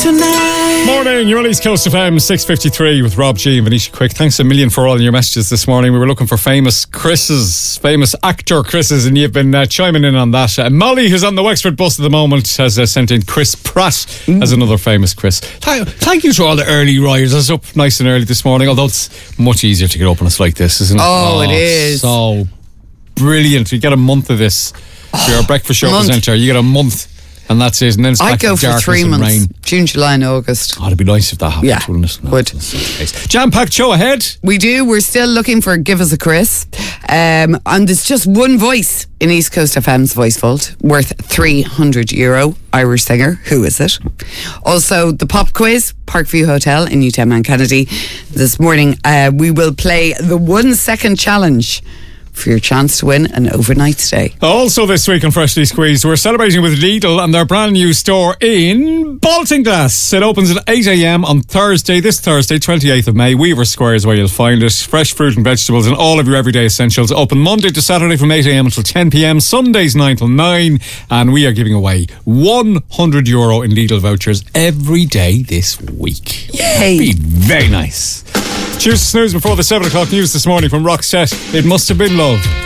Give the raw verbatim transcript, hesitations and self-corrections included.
tonight. Morning, you're on East Coast F M, six fifty-three with Rob G and Venetia Quick. Thanks a million for all your messages this morning. We were looking for famous Chris's, famous actor Chris's, and you've been uh, chiming in on that. Uh, Molly, who's on the Wexford bus at the moment, has uh, sent in Chris Pratt mm. as another famous Chris. Th- thank you to all the early riders. I was up nice and early this morning, although it's much easier to get up on a flight like this, isn't it? Oh, oh it is. So brilliant. You get a month of this. If you're a breakfast show month. presenter, you get a month. And that's it. And then it's I'd back go to for darkness three and months. rain. June, July and August. Oh, it'd be nice if that happened, yeah, wouldn't it? No, would. Jam-packed show ahead. We do. We're still looking for Give Us a Chris. Um, and there's just one voice in East Coast F M's Voice Vault worth three hundred euro. Irish singer. Who is it? Also, the pop quiz, Parkview Hotel in Newtown Mount Kennedy. This morning, uh, we will play the one second challenge for your chance to win an overnight stay. Also this week on Freshly Squeezed, we're celebrating with Lidl and their brand new store in Baltinglass. It opens at eight a.m. on Thursday, this Thursday, twenty-eighth of May. Weaver Square is where you'll find it. Fresh fruit and vegetables and all of your everyday essentials. Open Monday to Saturday from eight a.m. until ten p.m. Sundays nine till nine. And we are giving away one hundred euro in Lidl vouchers every day this week. Yay! Be very nice. Cheers to snooze before the seven o'clock news this morning from Roxette. It must have been love.